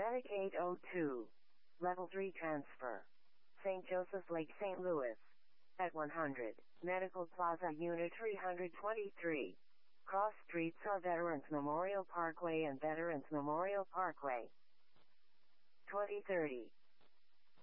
Medicaid 02. Level 3 transfer. St. Joseph's Lake, St. Louis. At 100. Medical Plaza Unit 323. Cross streets are Veterans Memorial Parkway and Veterans Memorial Parkway. 2030.